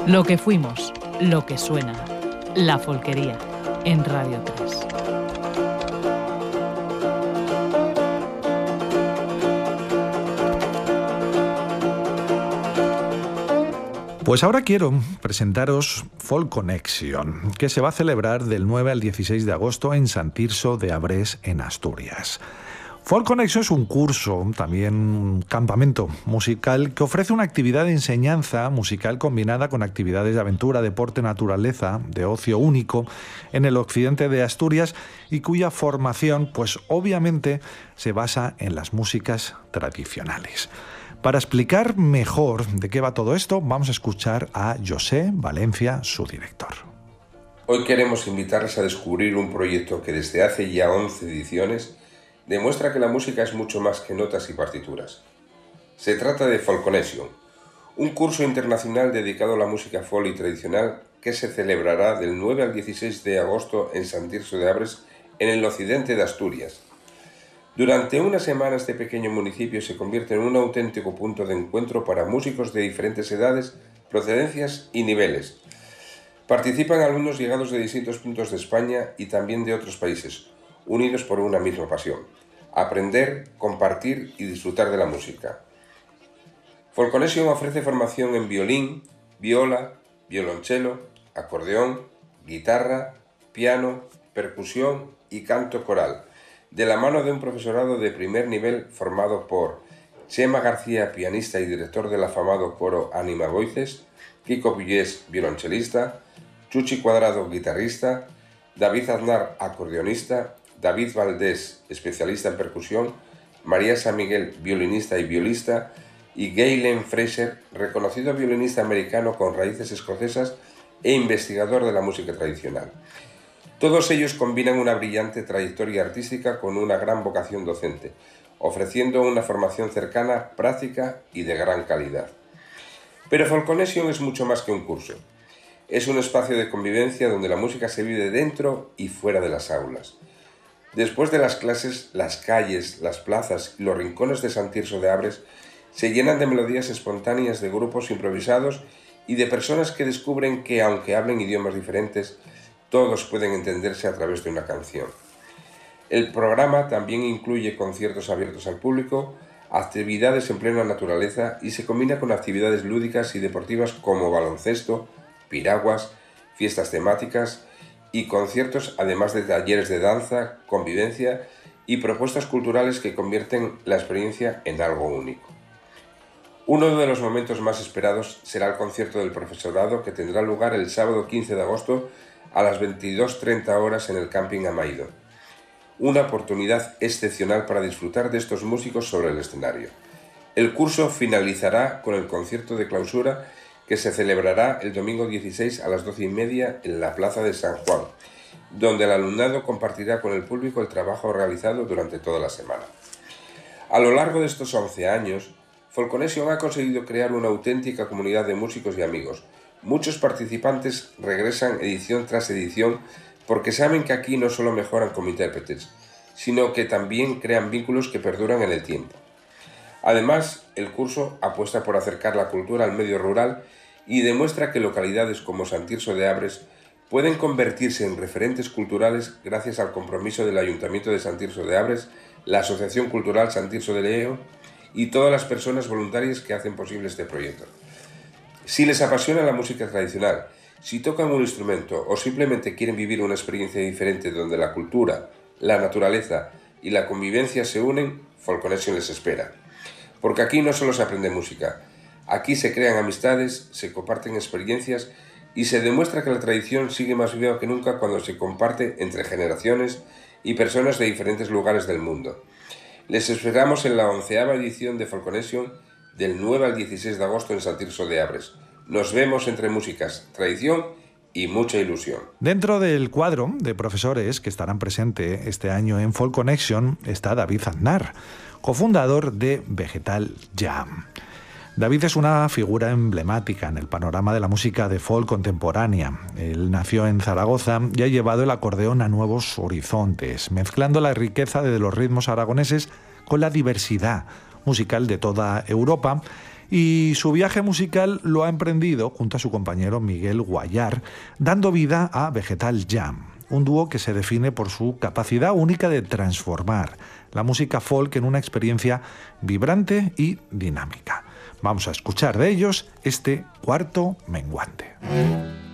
Lo que fuimos, lo que suena. La Folquería, en Radio 3. Pues ahora quiero presentaros Folk Connection, que se va a celebrar del 9 al 16 de agosto en Sant Tirso de Abrés, en Asturias. Folk Connection es un curso, también un campamento musical que ofrece una actividad de enseñanza musical combinada con actividades de aventura, deporte, naturaleza, de ocio único en el occidente de Asturias y cuya formación, pues obviamente, se basa en las músicas tradicionales. Para explicar mejor de qué va todo esto, vamos a escuchar a José Valencia, su director. Hoy queremos invitarles a descubrir un proyecto que desde hace ya 11 ediciones demuestra que la música es mucho más que notas y partituras. Se trata de Folk Connection, un curso internacional dedicado a la música folk y tradicional que se celebrará del 9 al 16 de agosto en Sant Tirso de Abrés, en el occidente de Asturias. Durante una semana este pequeño municipio se convierte en un auténtico punto de encuentro para músicos de diferentes edades, procedencias y niveles. Participan alumnos llegados de distintos puntos de España y también de otros países, unidos por una misma pasión: aprender, compartir y disfrutar de la música. Folk Connection ofrece formación en violín, viola, violonchelo, acordeón, guitarra, piano, percusión y canto coral, de la mano de un profesorado de primer nivel formado por Chema García, pianista y director del afamado coro Anima Voices, Kiko Villés, violonchelista, Chuchi Cuadrado, guitarrista, David Aznar, acordeonista, David Valdés, especialista en percusión, María San Miguel, violinista y violista, y Galen Fraser, reconocido violinista americano con raíces escocesas e investigador de la música tradicional. Todos ellos combinan una brillante trayectoria artística con una gran vocación docente, ofreciendo una formación cercana, práctica y de gran calidad. Pero Folk Connection es mucho más que un curso. Es un espacio de convivencia donde la música se vive dentro y fuera de las aulas. Después de las clases, las calles, las plazas y los rincones de Sant Tirso de Abrés se llenan de melodías espontáneas de grupos improvisados y de personas que descubren que, aunque hablen idiomas diferentes, todos pueden entenderse a través de una canción. El programa también incluye conciertos abiertos al público, actividades en plena naturaleza y se combina con actividades lúdicas y deportivas como baloncesto, piraguas, fiestas temáticas y conciertos, además de talleres de danza, convivencia y propuestas culturales que convierten la experiencia en algo único. Uno de los momentos más esperados será el concierto del profesorado, que tendrá lugar el sábado 15 de agosto a las 22:30 horas en el Camping Amaido. Una oportunidad excepcional para disfrutar de estos músicos sobre el escenario. El curso finalizará con el concierto de clausura, que se celebrará el domingo 16 a las 12:30 en la Plaza de San Juan, donde el alumnado compartirá con el público el trabajo realizado durante toda la semana. A lo largo de estos 11 años, Folk Connection ha conseguido crear una auténtica comunidad de músicos y amigos. Muchos participantes regresan edición tras edición porque saben que aquí no solo mejoran como intérpretes, sino que también crean vínculos que perduran en el tiempo. Además, el curso apuesta por acercar la cultura al medio rural y demuestra que localidades como Sant Tirso de Abrés pueden convertirse en referentes culturales gracias al compromiso del Ayuntamiento de Sant Tirso de Abrés, la Asociación Cultural Sant Tirso de Lleó y todas las personas voluntarias que hacen posible este proyecto. Si les apasiona la música tradicional, si tocan un instrumento o simplemente quieren vivir una experiencia diferente donde la cultura, la naturaleza y la convivencia se unen, Folk Connection les espera. Porque aquí no solo se aprende música, aquí se crean amistades, se comparten experiencias y se demuestra que la tradición sigue más viva que nunca cuando se comparte entre generaciones y personas de diferentes lugares del mundo. Les esperamos en la 11ª edición de Folk Connection del 9 al 16 de agosto en Sant Tirso de Abrés. Nos vemos entre músicas, tradición y mucha ilusión. Dentro del cuadro de profesores que estarán presentes este año en Folk Connection está David Aznar, cofundador de Vegetal Jam. David es una figura emblemática en el panorama de la música de folk contemporánea. Él nació en Zaragoza y ha llevado el acordeón a nuevos horizontes, mezclando la riqueza de los ritmos aragoneses con la diversidad musical de toda Europa y su viaje musical lo ha emprendido junto a su compañero Miguel Guayar, dando vida a Vegetal Jam, un dúo que se define por su capacidad única de transformar la música folk en una experiencia vibrante y dinámica. Vamos a escuchar de ellos este Cuarto Menguante.